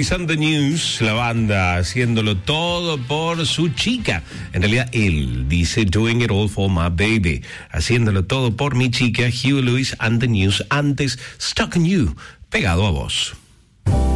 Lewis and the News, la banda haciéndolo todo por su chica. En realidad él dice doing it all for my baby, haciéndolo todo por mi chica. Huey Lewis and the News, antes Stuck in You, pegado a vos.